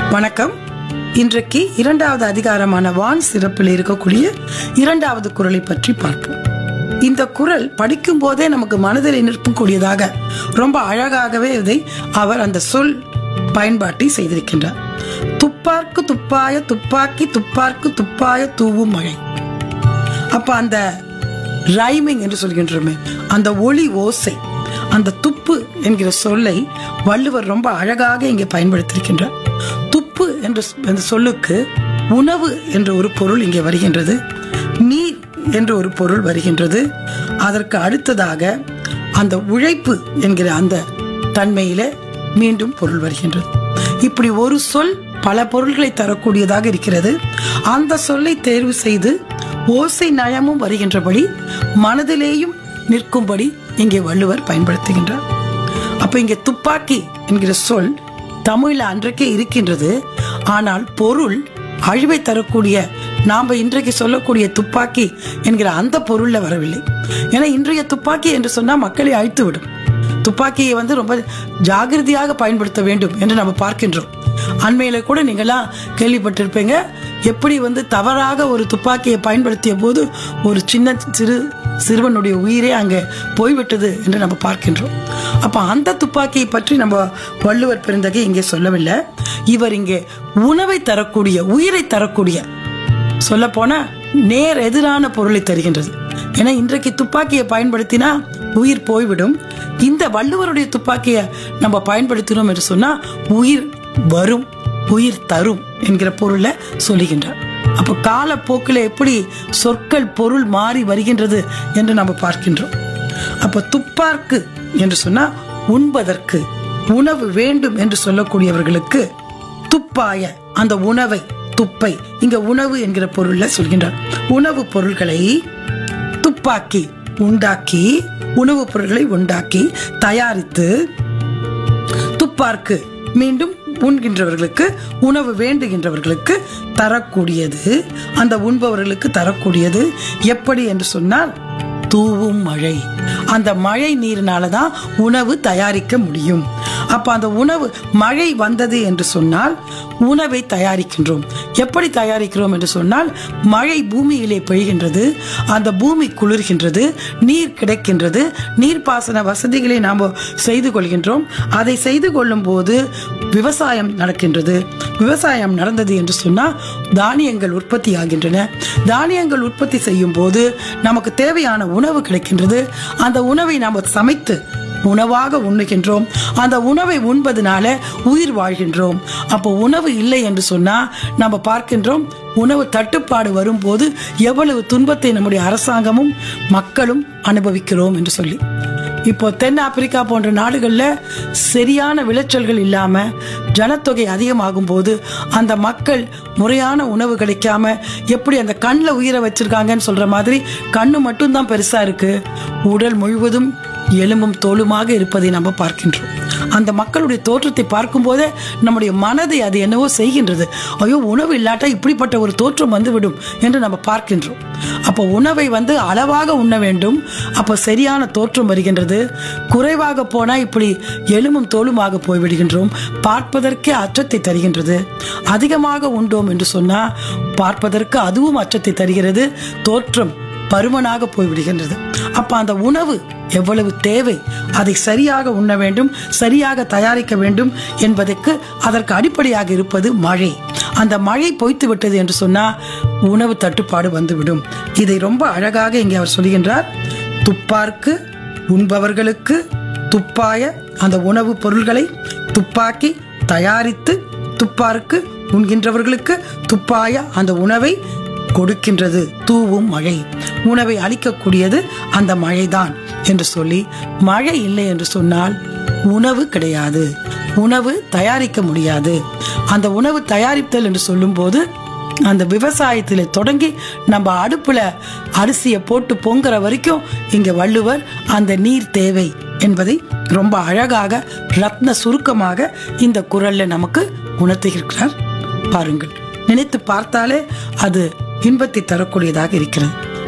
வணக்கம். இன்றைக்கு 2வது அதிகாரமான வான் சிறப்பில் இருக்கக்கூடிய 2வது குறளை பற்றி பார்ப்போம். இந்த குறள் படிக்கும் போதே நமக்கு மனதில் நிற்கக்கூடியதாக ரொம்ப அழகாகவே இதை அவர் அந்த சொல் பயன்பாட்டை செய்திருக்கின்றார். துப்பார்க்கு துப்பாய துப்பாக்கி துப்பார்க்கு துப்பாய தூவும் மழை. அப்ப அந்த ரைமிங் என்று சொல்கின்றோமே, அந்த ஒளி ஓசை, அந்த துப்பு என்கிற சொல்லை வள்ளுவர் ரொம்ப அழகாக இங்கே பயன்படுத்தியிருக்கின்றார். துப்பு என்ற சொல்லுக்கு உணவு என்ற ஒரு பொருள் இங்கே வருகின்றது, நீர் என்ற ஒரு பொருள் வருகின்றது. அதற்கு அடுத்ததாக அந்த உழைப்பு என்கிற அந்த தன்மையில மீண்டும் பொருள் வருகின்றது. இப்படி ஒரு சொல் பல பொருள்களை தரக்கூடியதாக இருக்கிறது. அந்த சொல்லை தேர்வு செய்து ஓசை நயமும் வருகின்றபடி மனதிலேயும் நிற்கும்படி இங்கே வள்ளுவர் பயன்படுத்துகின்றார். அப்ப இங்கே துப்பாக்கி என்கிற சொல் தமிழ்ல அன்றைக்கே இருக்கின்றது. ஆனால் பொருள் அழிவை தரக்கூடிய நாம இன்றைக்கு சொல்லக்கூடிய துப்பாக்கி என்கிற அந்த பொருள்ல வரவில்லை. ஏன்னா இன்றைய துப்பாக்கி என்று சொன்னா மக்களை அழித்து விடும். துப்பாக்கியை ரொம்ப ஜாகிரதையாக பயன்படுத்த வேண்டும் என்று நம்ம பார்க்கின்றோம். அண்மையில கூட நீங்களாம் கேள்விப்பட்டிருப்பீங்க, எப்படி தவறாக ஒரு துப்பாக்கியை பயன்படுத்திய போது ஒரு சிறுவனுடைய உயிரே அங்கே போய்விட்டது என்று நம்ம பார்க்கின்றோம். அப்ப அந்த துப்பாக்கியை பற்றி நம்ம வள்ளுவர் பெருந்தகை இங்கே சொல்லவில்லை. இவர் இங்கே உணவை தரக்கூடிய, உயிரை தரக்கூடிய, சொல்ல போனா நேர் எதிரான பொருளை தருகின்றது. ஏன்னா இன்றைக்கு துப்பாக்கியை பயன்படுத்தினா உயிர் போய்விடும். இந்த வள்ளுவருடைய துப்பாக்கியை நம்ம பயன்படுத்தினோம் என்று சொன்னா உயிர் வரும், உயிர் தரும் என்கிற பொருளை சொல்லுகின்றார். அப்ப காலப்போக்கில் எப்படி சொற்கள் பொருள் மாறி வருகின்றது என்று நம்ம பார்க்கின்றோம். அப்ப துப்பார்க்கு என்று சொன்னா உண்பதற்கு, உணவு வேண்டும் என்று சொல்லக்கூடியவர்களுக்கு துப்பாய அந்த உணவை, துப்பை இங்க உணவு என்கிற பொருள்ல சொல்கின்றார். உணவு பொருள்களை துப்பாக்கி உண்டாக்கி, உணவுப் பொருள்களை உண்டாக்கி தயாரித்து துப்பார்க்கு மீண்டும் உண்கின்றவர்களுக்கு, உணவு வேண்டுகின்றவர்களுக்கு தரக்கூடியது, அந்த உண்பவர்களுக்கு தரக்கூடியது. எப்படி என்று சொன்னால் தூவும் மழை. அந்த மழை நீரினாலதான் உணவு தயாரிக்க முடியும். அப்ப அந்த உணவு, மழை வந்தது என்று சொன்னால் உணவை தயாரிக்கின்றோம். எப்படி தயாரிக்கிறோம் என்று சொன்னால் மழை பூமியிலே பெய்கின்றது, அந்த பூமி குளிர்கின்றது, நீர் கிடைக்கின்றது, நீர்ப்பாசன வசதிகளை நாம் செய்து கொள்கின்றோம். அதை செய்து கொள்ளும் போது விவசாயம் நடக்கின்றது. விவசாயம் நடந்தது என்று சொன்னால் தானியங்கள் உற்பத்தி ஆகின்றன. தானியங்கள் உற்பத்தி செய்யும் போது நமக்கு தேவையான உணவு கிடைக்கின்றது. அந்த உணவை நாம் சமைத்து உணவாக உண்ணுகின்றோம். அந்த உணவை உண்பதனால உயிர் வாழ்கின்றோம். அப்போ உணவு இல்லை என்று சொன்னா நம்ம பார்க்கின்றோம், உணவு தட்டுப்பாடு வரும்போது எவ்வளவு துன்பத்தை நம்முடைய அரசாங்கமும் மக்களும் அனுபவிக்கிறோம் என்று சொல்லி. இப்போ தென் ஆப்பிரிக்கா போன்ற நாடுகளில் சரியான விளைச்சல்கள் இல்லாம ஜனத்தொகை அதிகமாகும் போது அந்த மக்கள் முறையான உணவு கிடைக்காம எப்படி அந்த கண்ணில் உயிரை வச்சிருக்காங்கன்னு சொல்ற மாதிரி கண்ணு மட்டும்தான் பெருசா இருக்கு, உடல் முழுவதும் எலும்பும் தோலுமாக இருப்பதை நம்ம பார்க்கின்றோம். அந்த மக்களுடைய தோற்றத்தை பார்க்கும் போதே நம்முடைய மனதை அது என்னவோ செய்கின்றது. ஐயோ, உணவு இல்லாட்டா இப்படிப்பட்ட ஒரு தோற்றம் வந்துவிடும் என்று நம்ம பார்க்கின்றோம். அப்போ உணவை அளவாக உண்ண வேண்டும். அப்போ சரியான தோற்றம் வருகின்றது. குறைவாக போனா இப்படி எலும்பும் தோலுமாக போய்விடுகின்றோம். பார்ப்பதற்கே அச்சத்தை தருகின்றது. அதிகமாக உண்டோம் என்று சொன்னா பார்ப்பதற்கு அதுவும் அச்சத்தை தருகிறது. தோற்றம் பருமனாக போய்விடுகின்றது. அப்ப அந்த உணவு எவ்வளவு தேவை, அதை சரியாக உண்ண வேண்டும், சரியாக தயாரிக்க வேண்டும் என்பதற்கு அதற்கு அடிப்படையாக இருப்பது மழை. அந்த மழை பொய்த்து விட்டது என்று சொன்னா உணவு தட்டுப்பாடு வந்துவிடும். இதை ரொம்ப அழகாக இங்கே அவர் சொல்கின்றார். துப்பார்க்கு உண்பவர்களுக்கு துப்பாய அந்த உணவு பொருள்களை துப்பாக்கி தயாரித்து துப்பார்க்கு உண்கின்றவர்களுக்கு துப்பாய அந்த உணவை கொடுக்கின்றது தூவும் மழை. உணவை அளிக்கக்கூடியது அந்த மழைதான் என்று சொல்லி, மழை இல்லை என்று சொன்னால் உணவு கிடையாது, உணவு தயாரிக்க முடியாது. அந்த உணவு தயாரித்தல் என்று சொல்லும் போது அந்த விவசாயத்தில் தொடங்கி நம்ம அடுப்புல அரிசியை போட்டு பொங்குற வரைக்கும் இங்க வள்ளுவர் அந்த நீர் தேவை என்பதை ரொம்ப அழகாக ரத்ன சுருக்கமாக இந்த குறள்ல நமக்கு உணர்த்துகிறார். பாருங்கள், நினைத்து பார்த்தாலே அது இன்பத்தை தரக்கூடியதாக இருக்கிறது.